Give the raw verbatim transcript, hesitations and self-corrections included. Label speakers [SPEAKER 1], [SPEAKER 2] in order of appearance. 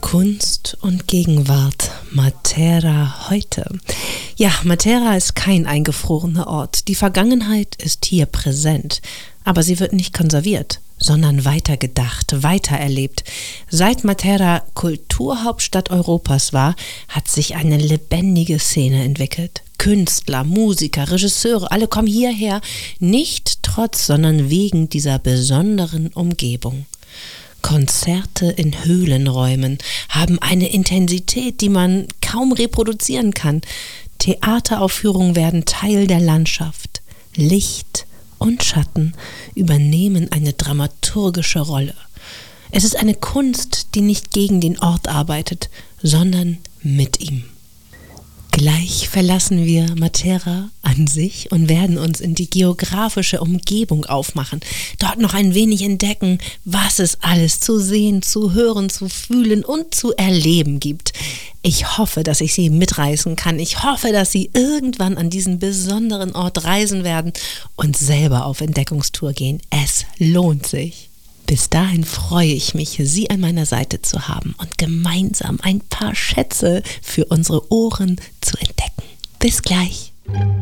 [SPEAKER 1] Kunst und Gegenwart, Matera heute. Ja, Matera ist kein eingefrorener Ort. Die Vergangenheit ist hier präsent, aber sie wird nicht konserviert, sondern weitergedacht, weitererlebt. Seit Matera Kulturhauptstadt Europas war, hat sich eine lebendige Szene entwickelt. Künstler, Musiker, Regisseure, alle kommen hierher, nicht trotz, sondern wegen dieser besonderen Umgebung. Konzerte in Höhlenräumen haben eine Intensität, die man kaum reproduzieren kann. Theateraufführungen werden Teil der Landschaft. Licht und Schatten übernehmen eine dramaturgische Rolle. Es ist eine Kunst, die nicht gegen den Ort arbeitet, sondern mit ihm. Gleich verlassen wir Matera an sich und werden uns in die geografische Umgebung aufmachen. Dort noch ein wenig entdecken, was es alles zu sehen, zu hören, zu fühlen und zu erleben gibt. Ich hoffe, dass ich Sie mitreißen kann. Ich hoffe, dass Sie irgendwann an diesen besonderen Ort reisen werden und selber auf Entdeckungstour gehen. Es lohnt sich. Bis dahin freue ich mich, Sie an meiner Seite zu haben und gemeinsam ein paar Schätze für unsere Ohren zu entdecken. Bis gleich.